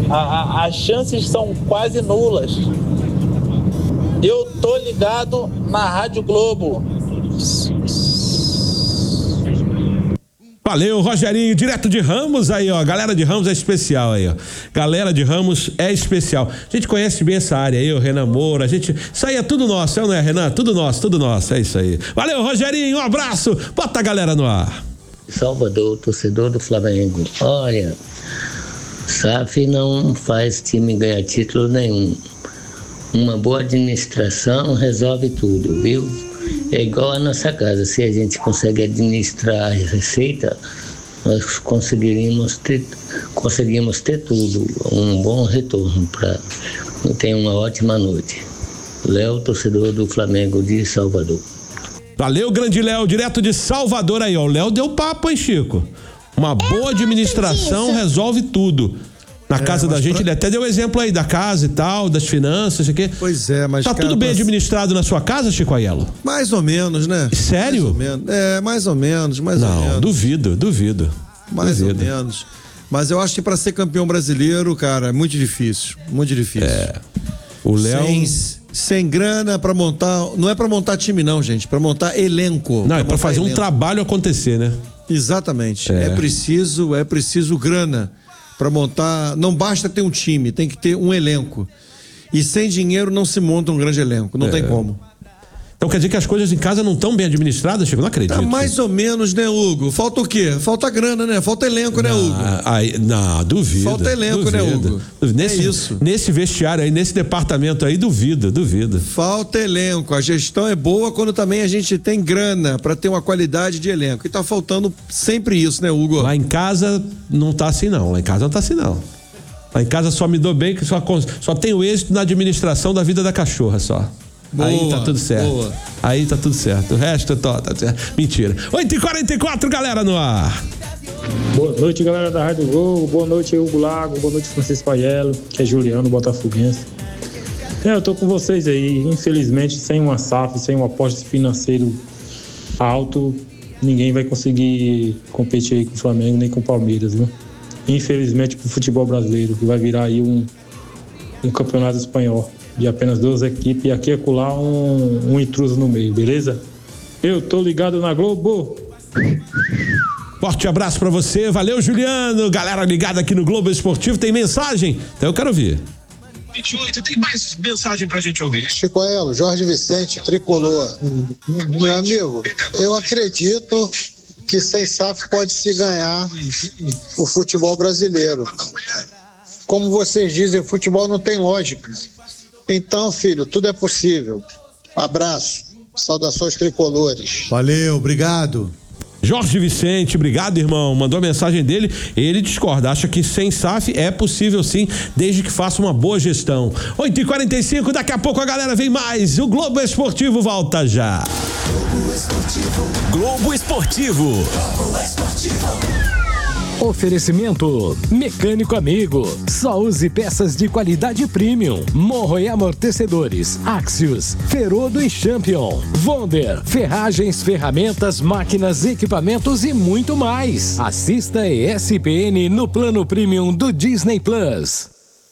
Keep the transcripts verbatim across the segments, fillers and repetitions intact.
a, a, as chances são quase nulas. Eu tô ligado na Rádio Globo. Valeu, Rogerinho, direto de Ramos aí, ó. Galera de Ramos é especial aí, ó. Galera de Ramos é especial. A gente conhece bem essa área aí, o Renan Moura. A gente. Isso aí é tudo nosso, não é, Renan? Tudo nosso, tudo nosso. É isso aí. Valeu, Rogerinho, um abraço. Bota a galera no ar. Salvador, torcedor do Flamengo. Olha, S A F não faz time ganhar título nenhum. Uma boa administração resolve tudo, viu? É igual a nossa casa, se a gente consegue administrar a receita, nós conseguiríamos ter, conseguimos ter tudo, um bom retorno. Para Tenha uma ótima noite. Léo, torcedor do Flamengo de Salvador. Valeu, grande Léo, direto de Salvador aí, ó. O Léo deu papo, hein, Chico? Uma boa administração resolve tudo. Na é, casa da gente, pra... ele até deu exemplo aí da casa e tal, das finanças, isso aqui. Pois é, mas... Tá cara, tudo bem mas... administrado na sua casa, Chico Aiello? Mais ou menos, né? Sério? Mais ou menos. É, mais ou menos, mais Não, ou menos. Não, duvido, duvido. Mais duvido. ou menos. Mas eu acho que pra ser campeão brasileiro, cara, é muito difícil, muito difícil. É. O Léo... Sem, sem grana pra montar, não é pra montar time não, gente, pra montar elenco. Não, pra é pra fazer elenco. Um trabalho acontecer, né? Exatamente. É, é preciso, é preciso grana. Para montar, não basta ter um time, tem que ter um elenco. E sem dinheiro não se monta um grande elenco, não é. tem como. Então quer dizer que as coisas em casa não estão bem administradas, Chico? Não acredito. Tá mais ou menos, né, Hugo? Falta o quê? Falta grana, né? Falta elenco, não, né, Hugo? Aí, não, duvido. Falta elenco, duvido, né, Hugo? Nesse, é isso. Nesse vestiário aí, nesse departamento aí, duvido, duvido. Falta elenco. A gestão é boa quando também a gente tem grana para ter uma qualidade de elenco. E tá faltando sempre isso, né, Hugo? Lá em casa não tá assim, não. Lá em casa não tá assim, não. Lá em casa só me dou bem que só, só tenho êxito na administração da vida da cachorra, só. Boa, aí tá tudo certo. Boa. Aí tá tudo certo. O resto tá, tá certo. Mentira. oito e quarenta e quatro, galera, no ar. Boa noite, galera da Rádio Globo. Boa noite, Hugo Lago. Boa noite, Francisco Aiello, que é Juliano, botafoguense. É, eu tô com vocês aí. Infelizmente, sem uma S A F, sem um aporte financeiro alto, ninguém vai conseguir competir aí com o Flamengo nem com o Palmeiras, viu? Infelizmente pro futebol brasileiro, que vai virar aí um, um campeonato espanhol de apenas duas equipes e aqui é colar um, um intruso no meio, beleza? Eu tô ligado na Globo. Forte abraço pra você, valeu, Juliano. Galera ligada aqui no Globo Esportivo, tem mensagem? Então eu quero ouvir. vinte e oito, tem mais mensagem pra gente ouvir. Chico Aiello, Jorge Vicente, Tricolor. Meu amigo, eu acredito que sem S A F pode se ganhar o futebol brasileiro. Como vocês dizem, o futebol não tem lógica. Então, filho, tudo é possível. Abraço. Saudações tricolores. Valeu, obrigado. Jorge Vicente, obrigado, irmão. Mandou a mensagem dele. Ele discorda. Acha que sem S A F é possível sim, desde que faça uma boa gestão. oito e quarenta e cinco, daqui a pouco a galera vem mais. O Globo Esportivo volta já. Globo Esportivo. Globo Esportivo. Globo Esportivo. Oferecimento Mecânico Amigo. Só use peças de qualidade premium. Morro e amortecedores. Axios, Ferodo e Champion. Wonder, ferragens, ferramentas, máquinas, equipamentos e muito mais. Assista E S P N no plano premium do Disney Plus.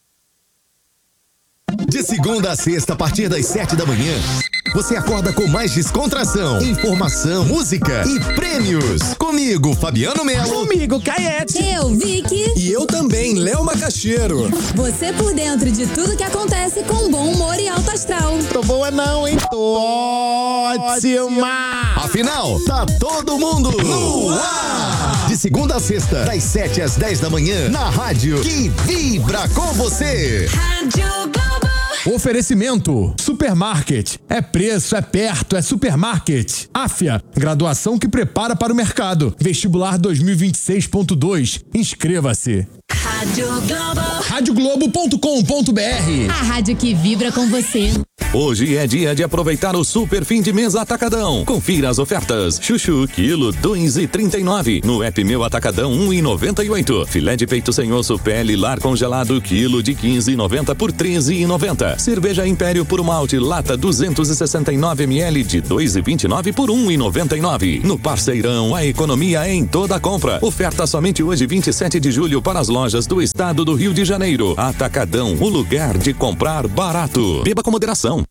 De segunda a sexta, a partir das sete da manhã, você acorda com mais descontração, informação, música e prêmios. Comigo, Fabiano Melo. Comigo, Caete. Eu, Vicky. E eu também, Léo Macaxeiro. Você por dentro de tudo que acontece com bom humor e alto astral. Tô boa não, hein? Tô ótima. Afinal, tá todo mundo no ar. De segunda a sexta, das sete às dez da manhã, na rádio que vibra com você. Rádio Globo. Oferecimento Supermarket. É preço, é perto, é supermarket. Afia, graduação que prepara para o mercado. Vestibular dois mil e vinte e seis ponto dois. Inscreva-se. Rádio Globo. rádio globo ponto com ponto br. A rádio que vibra com você. Hoje é dia de aproveitar o super fim de mês Atacadão. Confira as ofertas. Chuchu, quilo, dois e trinta e nove. No app Meu Atacadão, um e noventa e oito. Filé de peito sem osso pele lar congelado, quilo de quinze e noventa por treze e noventa. Cerveja Império Puro Malte, lata duzentos e sessenta e nove mililitros de dois e vinte e nove por um e noventa e nove. No Parceirão, a economia é em toda a compra. Oferta somente hoje, vinte e sete de julho, para as lojas do estado do Rio de Janeiro. Atacadão, o lugar de comprar barato. Beba com moderação.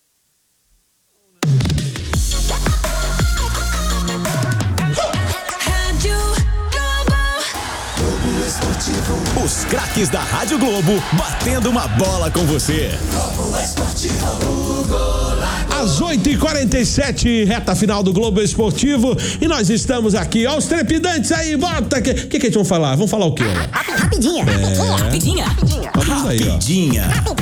Os craques da Rádio Globo batendo uma bola com você. Às oito e quarenta e sete, reta final do Globo Esportivo, e nós estamos aqui, ó, os trepidantes aí, bota, o que, que que eles vão falar? Vão falar o quê? Rapidinha, é... rapidinha, rapidinha, aí, ó. Rapidinha.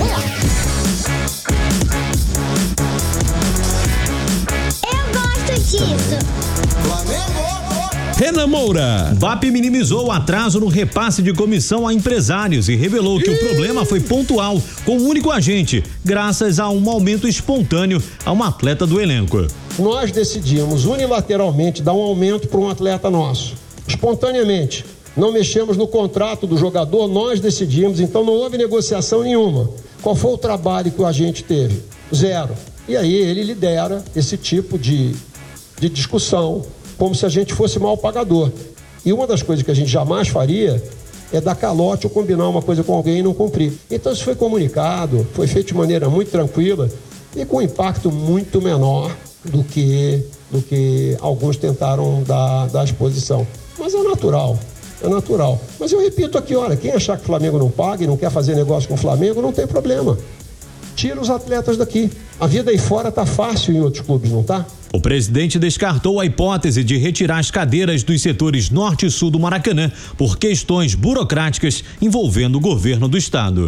Eu gosto disso. Renan Moura. V A P minimizou o atraso no repasse de comissão a empresários e revelou que o problema foi pontual, com um único agente, graças a um aumento espontâneo a um atleta do elenco. Nós decidimos unilateralmente dar um aumento para um atleta nosso, espontaneamente. Não mexemos no contrato do jogador, nós decidimos, então não houve negociação nenhuma. Qual foi o trabalho que o agente teve? Zero. E aí ele lidera esse tipo de, de discussão, como se a gente fosse mal pagador. E uma das coisas que a gente jamais faria é dar calote ou combinar uma coisa com alguém e não cumprir. Então isso foi comunicado, foi feito de maneira muito tranquila e com impacto muito menor do que, do que alguns tentaram dar, dar exposição. Mas é natural, é natural. Mas eu repito aqui, olha, quem achar que o Flamengo não paga e não quer fazer negócio com o Flamengo, não tem problema. Tira os atletas daqui. A vida aí fora tá fácil em outros clubes, não tá? O presidente descartou a hipótese de retirar as cadeiras dos setores norte e sul do Maracanã por questões burocráticas envolvendo o governo do estado.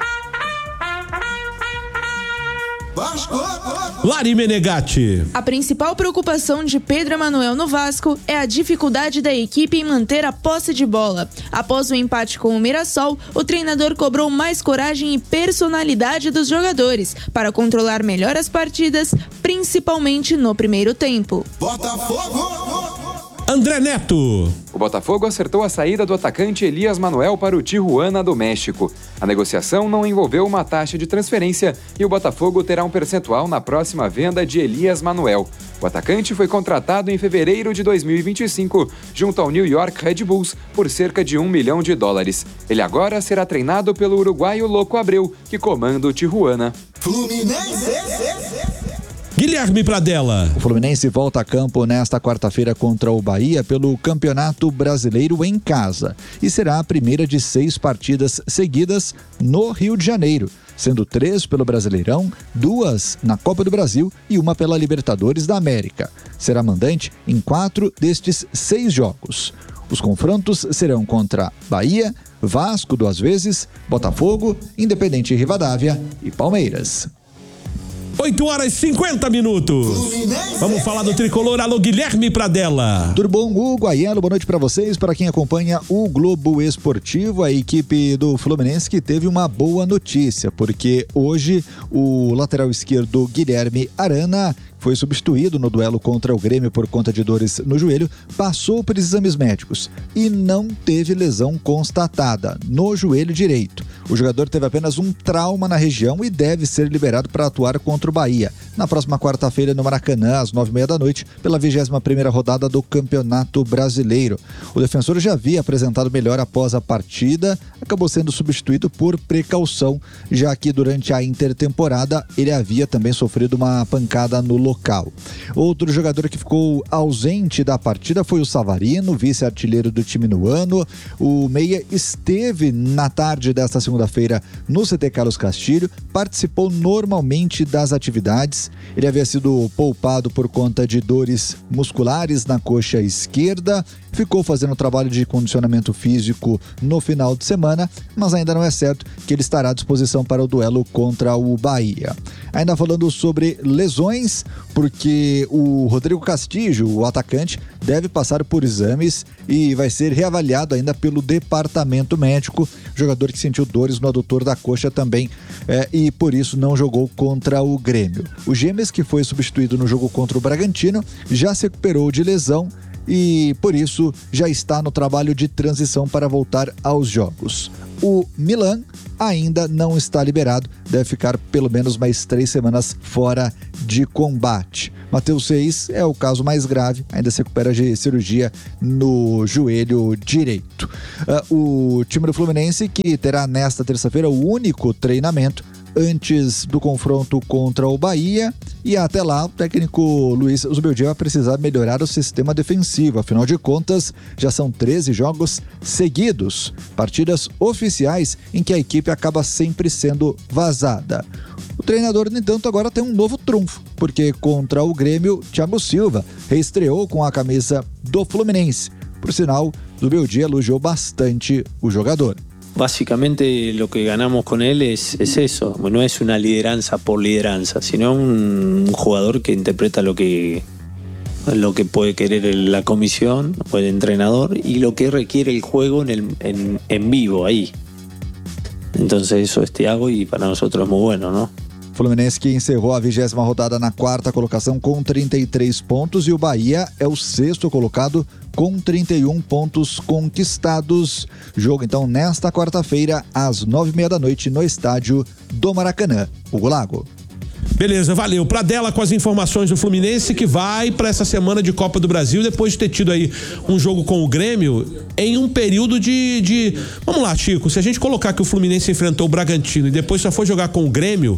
Lari Menegatti. A principal preocupação de Pedro Emanuel no Vasco é a dificuldade da equipe em manter a posse de bola. Após o empate com o Mirassol, o treinador cobrou mais coragem e personalidade dos jogadores para controlar melhor as partidas, principalmente no primeiro tempo. Botafogo! André Neto. O Botafogo acertou a saída do atacante Elias Manuel para o Tijuana do México. A negociação não envolveu uma taxa de transferência e o Botafogo terá um percentual na próxima venda de Elias Manuel. O atacante foi contratado em fevereiro de dois mil e vinte e cinco, junto ao New York Red Bulls, por cerca de um milhão de dólares. Ele agora será treinado pelo uruguaio Loco Abreu, que comanda o Tijuana. Fluminense! Guilherme Pradella. O Fluminense volta a campo nesta quarta-feira contra o Bahia pelo Campeonato Brasileiro em casa e será a primeira de seis partidas seguidas no Rio de Janeiro, sendo três pelo Brasileirão, duas na Copa do Brasil e uma pela Libertadores da América. Será mandante em quatro destes seis jogos. Os confrontos serão contra Bahia, Vasco duas vezes, Botafogo, Independente Rivadavia e Palmeiras. oito horas e cinquenta minutos. Vamos falar do tricolor. Alô, Guilherme Pradella. Tudo bom, Hugo Aiello? Boa noite para vocês, para quem acompanha o Globo Esportivo, a equipe do Fluminense que teve uma boa notícia, porque hoje o lateral esquerdo Guilherme Arana foi substituído no duelo contra o Grêmio por conta de dores no joelho, passou por exames médicos e não teve lesão constatada no joelho direito. O jogador teve apenas um trauma na região e deve ser liberado para atuar contra o Bahia na próxima quarta-feira no Maracanã, às nove e meia da noite, pela vigésima primeira rodada do Campeonato Brasileiro. O defensor já havia apresentado melhor após a partida, acabou sendo substituído por precaução, já que durante a intertemporada ele havia também sofrido uma pancada no local. Outro jogador que ficou ausente da partida foi o Savarino, vice-artilheiro do time no ano. O meia esteve na tarde desta segunda-feira no C T Carlos Castilho, participou normalmente das atividades Gomes. Ele havia sido poupado por conta de dores musculares na coxa esquerda, ficou fazendo trabalho de condicionamento físico no final de semana, mas ainda não é certo que ele estará à disposição para o duelo contra o Bahia. Ainda falando sobre lesões, porque o Rodrigo Castillo, o atacante, deve passar por exames e vai ser reavaliado ainda pelo departamento médico, jogador que sentiu dores no adutor da coxa também, é, e por isso não jogou contra o Grêmio. O Gemes, que foi substituído no jogo contra o Bragantino, já se recuperou de lesão e por isso já está no trabalho de transição para voltar aos jogos. O Milan ainda não está liberado, deve ficar pelo menos mais três semanas fora de combate. Matheus Reis é o caso mais grave, ainda se recupera de cirurgia no joelho direito. Uh, o time do Fluminense, que terá nesta terça-feira o único treinamento antes do confronto contra o Bahia, e até lá o técnico Luiz Zubeldia vai precisar melhorar o sistema defensivo, afinal de contas já são treze jogos seguidos, partidas oficiais em que a equipe acaba sempre sendo vazada. O treinador, no entanto, agora tem um novo trunfo, porque contra o Grêmio, Thiago Silva reestreou com a camisa do Fluminense. Por sinal, Zubeldia elogiou bastante o jogador. Básicamente lo que ganamos con él es, es eso, no es una lideranza por lideranza, sino un jugador que interpreta lo que, lo que puede querer la comisión o el entrenador y lo que requiere el juego en, el, en, en vivo ahí. Entonces eso es Thiago y para nosotros es muy bueno, ¿no? Fluminense que encerrou a vigésima rodada na quarta colocação com trinta e três pontos e o Bahia é o sexto colocado com trinta e um pontos conquistados. Jogo então nesta quarta-feira às nove e meia da noite no estádio do Maracanã, Hugo Lago. Beleza, valeu. Pradella com as informações do Fluminense que vai para essa semana de Copa do Brasil depois de ter tido aí um jogo com o Grêmio em um período de, de... Vamos lá, Chico, se a gente colocar que o Fluminense enfrentou o Bragantino e depois só foi jogar com o Grêmio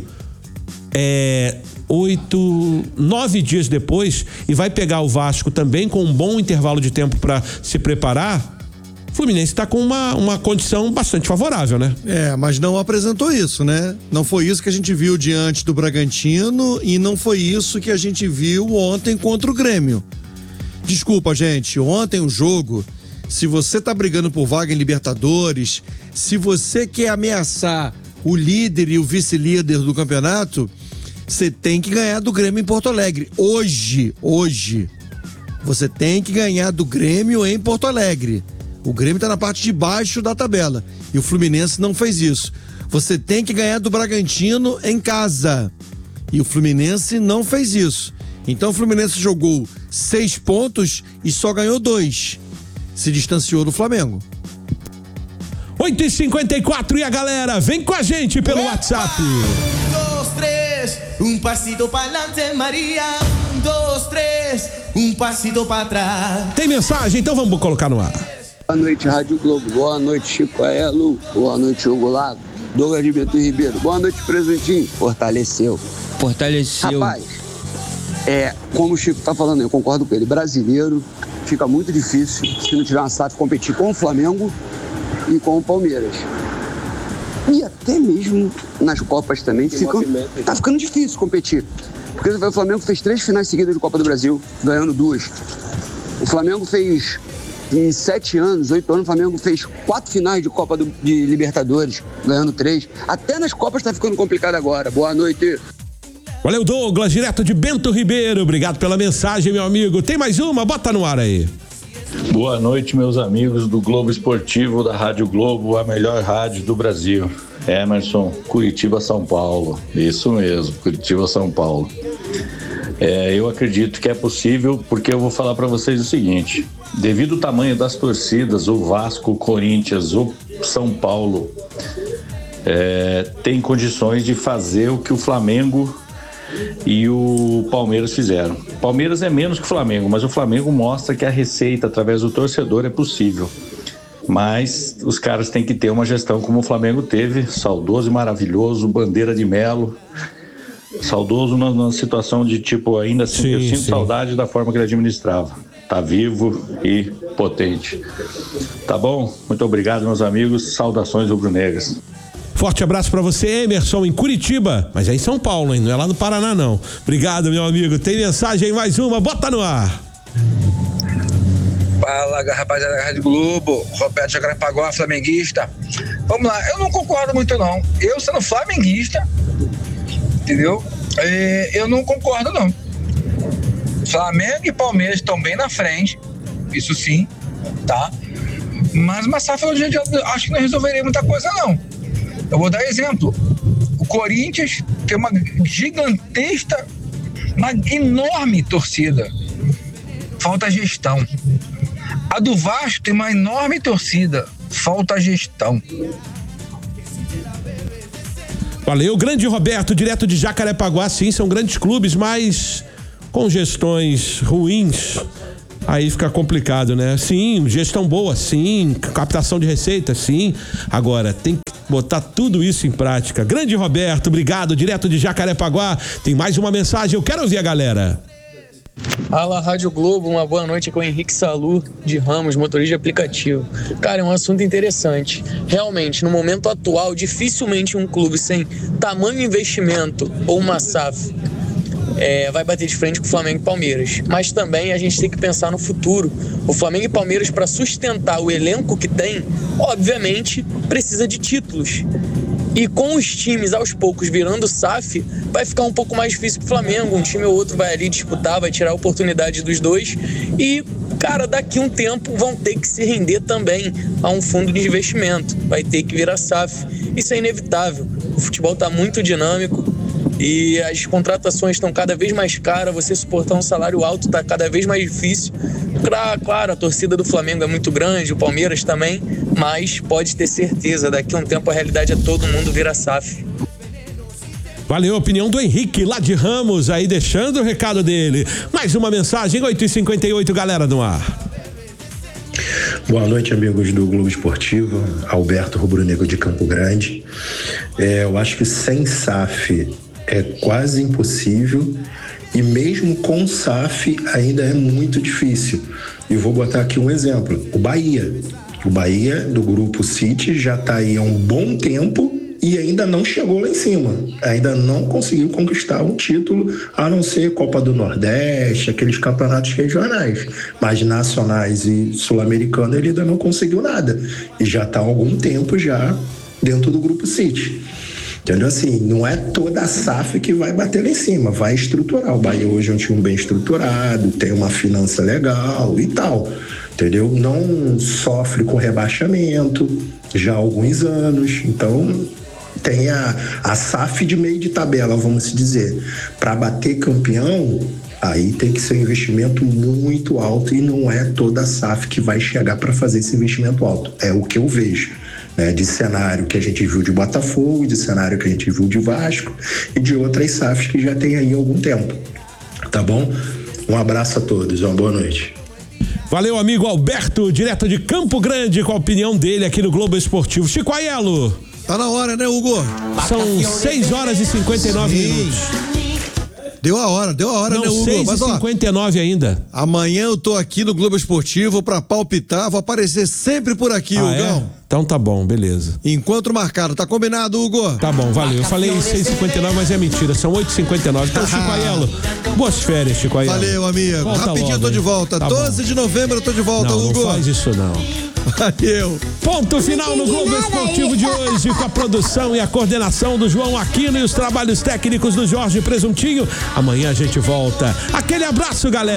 é, oito, nove dias depois e vai pegar o Vasco também com um bom intervalo de tempo para se preparar, o Fluminense está com uma, uma condição bastante favorável, né? É, mas não apresentou isso, né? Não foi isso que a gente viu diante do Bragantino e não foi isso que a gente viu ontem contra o Grêmio. Desculpa, gente, ontem o jogo, se você tá brigando por vaga em Libertadores, se você quer ameaçar o líder e o vice-líder do campeonato, você tem que ganhar do Grêmio em Porto Alegre. Hoje, hoje, você tem que ganhar do Grêmio em Porto Alegre. O Grêmio tá na parte de baixo da tabela e o Fluminense não fez isso. Você tem que ganhar do Bragantino em casa e o Fluminense não fez isso. Então o Fluminense jogou seis pontos e só ganhou dois. Se distanciou do Flamengo. oito e cinquenta e quatro e a galera vem com a gente pelo Epa! WhatsApp. Um, dois, três, um passito para adelante, Maria. Um, dois, três, um passito para trás. Tem mensagem? Então vamos colocar no ar. Boa noite, Rádio Globo. Boa noite, Chico Aelo. Boa noite, Hugo Lago. Douglas de Bento Ribeiro. Boa noite, Presentinho. Fortaleceu. Fortaleceu. Rapaz, é, como o Chico tá falando, eu concordo com ele. Brasileiro, fica muito difícil se não tiver uma S A F competir com o Flamengo e com o Palmeiras. E até mesmo nas Copas também fica, tá ficando difícil competir. Porque o Flamengo fez três finais seguidas de Copa do Brasil, ganhando duas. O Flamengo fez, em sete anos, oito anos, o Flamengo fez quatro finais de Copa do, de Libertadores, ganhando três. Até nas Copas tá ficando complicado agora. Boa noite. Valeu, Douglas, direto de Bento Ribeiro. Obrigado pela mensagem, meu amigo. Tem mais uma? Bota no ar aí. Boa noite, meus amigos do Globo Esportivo, da Rádio Globo, a melhor rádio do Brasil. Emerson, Curitiba, São Paulo. Isso mesmo, Curitiba, São Paulo. É, eu acredito que é possível, porque eu vou falar para vocês o seguinte: devido ao tamanho das torcidas, o Vasco, o Corinthians, o São Paulo é, tem condições de fazer o que o Flamengo e o Palmeiras fizeram. O Palmeiras é menos que o Flamengo, mas o Flamengo mostra que a receita através do torcedor é possível. Mas os caras têm que ter uma gestão como o Flamengo teve, saudoso e maravilhoso, Bandeira de Melo, saudoso na, na situação de tipo, ainda assim, sim, eu sinto sim. saudade da forma que ele administrava. Tá vivo e potente. Tá bom? Muito obrigado, meus amigos. Saudações rubro-negras. Forte abraço pra você, Emerson, em Curitiba. Mas é em São Paulo, hein? Não é lá no Paraná, não. Obrigado, meu amigo. Tem mensagem, mais uma, bota no ar. Fala, rapaziada da Rádio Globo, Roberto Jacarepaguá, flamenguista. Vamos lá, eu não concordo muito não. Eu sendo flamenguista, entendeu? É, eu não concordo não. Flamengo e Palmeiras estão bem na frente, isso sim, tá? Mas uma safra hoje eu acho que não resolveria muita coisa não. Eu vou dar exemplo. O Corinthians tem uma gigantesca, uma enorme torcida. Falta gestão. A do Vasco tem uma enorme torcida. Falta gestão. Valeu, grande Roberto, direto de Jacarepaguá. Sim, são grandes clubes, mas com gestões ruins, aí fica complicado, né? Sim, gestão boa, sim, captação de receita, sim. Agora, tem que botar tudo isso em prática. Grande Roberto, obrigado, direto de Jacarepaguá. Tem mais uma mensagem, eu quero ouvir a galera. Fala, Rádio Globo, uma boa noite com o Henrique Salu de Ramos, motorista de aplicativo. Cara, é um assunto interessante. Realmente, no momento atual, dificilmente um clube sem tamanho investimento ou uma S A F é, vai bater de frente com o Flamengo e Palmeiras. Mas também a gente tem que pensar no futuro. O Flamengo e Palmeiras, para sustentar o elenco que tem, obviamente, precisa de títulos. E com os times aos poucos virando S A F, vai ficar um pouco mais difícil pro Flamengo. Um time ou outro vai ali disputar, vai tirar a oportunidade dos dois. E, cara, daqui a um tempo vão ter que se render também a um fundo de investimento. Vai ter que virar S A F. Isso é inevitável. O futebol tá muito dinâmico e as contratações estão cada vez mais caras. Você suportar um salário alto tá cada vez mais difícil. Claro, a torcida do Flamengo é muito grande, o Palmeiras também, mas pode ter certeza, daqui a um tempo a realidade é todo mundo vira S A F. Valeu, a opinião do Henrique, lá de Ramos, aí deixando o recado dele. Mais uma mensagem, oito e cinquenta e oito, galera no ar. Boa noite, amigos do Globo Esportivo. Alberto Rubro Negro de Campo Grande. É, eu acho que sem S A F é quase impossível. E mesmo com S A F ainda é muito difícil. E vou botar aqui um exemplo. O Bahia. O Bahia, do Grupo City, já está aí há um bom tempo e ainda não chegou lá em cima. Ainda não conseguiu conquistar um título, a não ser Copa do Nordeste, aqueles campeonatos regionais. Mas nacionais e sul-americanos ele ainda não conseguiu nada. E já está há algum tempo já dentro do Grupo City. Entendeu? Assim, não é toda a S A F que vai bater lá em cima, vai estruturar. O Bahia hoje é um time bem estruturado, tem uma finança legal e tal, entendeu? Não sofre com rebaixamento já há alguns anos, então tem a, a S A F de meio de tabela, vamos dizer. Para bater campeão, aí tem que ser um investimento muito alto e não é toda a S A F que vai chegar para fazer esse investimento alto, é o que eu vejo. Né, de cenário que a gente viu de Botafogo, de cenário que a gente viu de Vasco e de outras S A Fs que já tem aí há algum tempo. Tá bom? Um abraço a todos, uma boa noite. Valeu, amigo Alberto, direto de Campo Grande, com a opinião dele aqui no Globo Esportivo. Chico Aiello. Tá na hora, né, Hugo? São seis horas e cinquenta e nove minutos. Deu a hora, deu a hora, Não, né, Hugo? seis e cinquenta e nove ainda. Amanhã eu tô aqui no Globo Esportivo pra palpitar, vou aparecer sempre por aqui, ah, Hugão. É? Então tá bom, beleza. Encontro marcado, tá combinado, Hugo? Tá bom, valeu. Eu falei seis e cinquenta e nove, mas é mentira, são oito e cinquenta e nove. Então, Chico Aiello, boas férias, Chico Aiello. Valeu, amigo. Volta Rapidinho logo, eu tô de volta. Tá doze bom. de novembro eu tô de volta, não, Hugo. Não faz isso não. Valeu. Ponto final no Globo Esportivo de hoje, com a produção e a coordenação do João Aquino e os trabalhos técnicos do Jorge Presuntinho. Amanhã a gente volta. Aquele abraço, galera.